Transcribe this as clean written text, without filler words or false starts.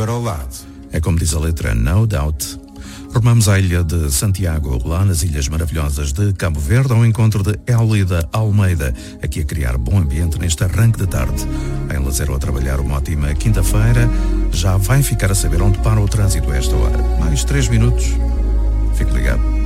para o lado. É como diz a letra No Doubt. Rumamos à ilha de Santiago, lá nas Ilhas Maravilhosas de Cabo Verde, ao encontro de Hélida Almeida, aqui a criar bom ambiente neste arranque de tarde. Em Lazero a trabalhar uma ótima quinta-feira, já vai ficar a saber onde para o trânsito a esta hora. Mais 3 minutos. Fique ligado.